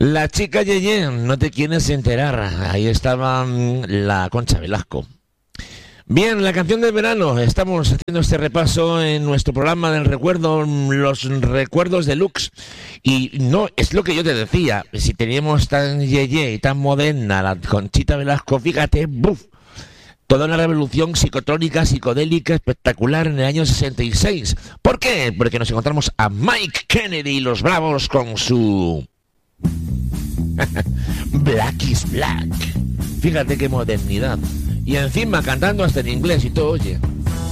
La chica Yeye, no te quieres enterar. Ahí estaba la Concha Velasco. Bien, la canción del verano. Estamos haciendo este repaso en nuestro programa del recuerdo, los recuerdos deluxe. Y no, es lo que yo te decía. Si teníamos tan Yeye y tan moderna la Conchita Velasco, fíjate, ¡buf! Toda una revolución psicotrónica, psicodélica, espectacular en el año 66. ¿Por qué? Porque nos encontramos a Mike Kennedy y los Bravos con su... Black is Black. Fíjate qué modernidad. Y encima cantando hasta en inglés y todo, oye.